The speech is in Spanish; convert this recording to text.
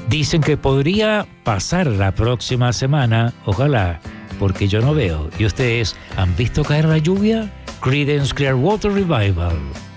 Dicen que podría pasar la próxima semana, ojalá, porque yo no veo. ¿Y ustedes han visto caer la lluvia? Creedence Clearwater Revival.